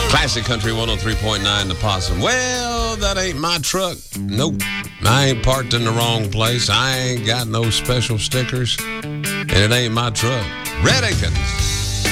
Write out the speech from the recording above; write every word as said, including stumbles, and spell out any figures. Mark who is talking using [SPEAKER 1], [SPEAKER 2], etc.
[SPEAKER 1] Classic Country one oh three point nine, The Possum. Well, that ain't my truck. Nope. I ain't parked in the wrong place. I ain't got no special stickers. And it ain't my truck. Red Akins.